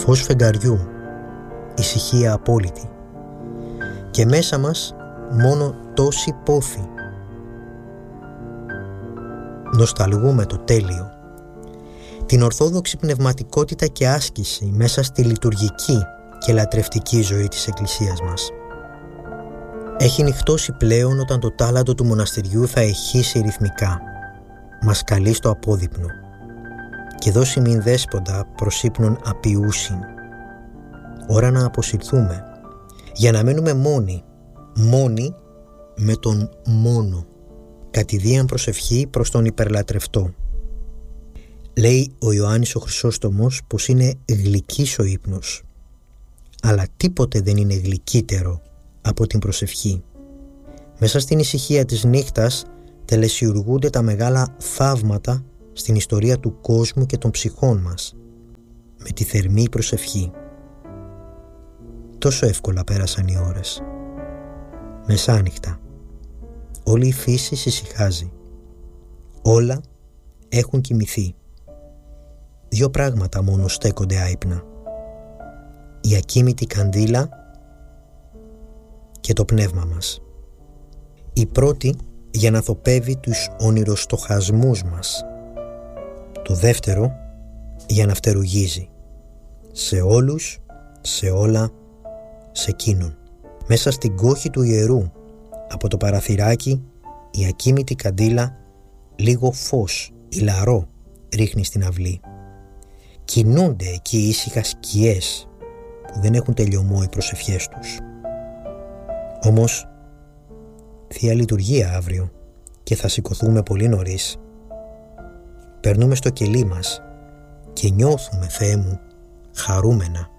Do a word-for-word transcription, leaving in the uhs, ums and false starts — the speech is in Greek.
φως φεγγαριού, ησυχία απόλυτη. Και μέσα μας μόνο τόση πόθη. Νοσταλγούμε το τέλειο, την ορθόδοξη πνευματικότητα και άσκηση μέσα στη λειτουργική και λατρευτική ζωή της Εκκλησίας μας. Έχει νυχτώσει πλέον όταν το τάλαντο του μοναστηριού θα ηχήσει ρυθμικά. Μας καλεί στο απόδειπνο και δώσει μην δέσποντα προς ύπνον απειούσιν. Ώρα να αποσυρθούμε για να μένουμε μόνοι, μόνοι με τον μόνο, κατηδίαν προσευχή προς τον υπερλατρευτό. Λέει ο Ιωάννης ο Χρυσόστομος πως είναι γλυκής ο ύπνος, αλλά τίποτε δεν είναι γλυκύτερο από την προσευχή. Μέσα στην ησυχία της νύχτας τελεσιουργούνται τα μεγάλα θαύματα στην ιστορία του κόσμου και των ψυχών μας, με τη θερμή προσευχή. Τόσο εύκολα πέρασαν οι ώρες. Μεσάνυχτα. Όλη η φύση ησυχάζει. Όλα έχουν κοιμηθεί. Δύο πράγματα μόνο στέκονται άυπνα. Η ακίμητη καντήλα και το πνεύμα μας. Η πρώτη για να θοπεύει τους ονειροστοχασμούς μας. Το δεύτερο για να φτερουγίζει. Σε όλους, σε όλα, σε εκείνον. Μέσα στην κόχη του ιερού, από το παραθυράκι, η ακίμητη καντήλα λίγο φως, ηλαρό, ρίχνει στην αυλή. Κινούνται εκεί ήσυχα σκιές που δεν έχουν τελειωμό οι προσευχές τους. Όμως, Θεία Λειτουργία αύριο και θα σηκωθούμε πολύ νωρίς. Περνούμε στο κελί μας και νιώθουμε, Θεέ μου, χαρούμενα.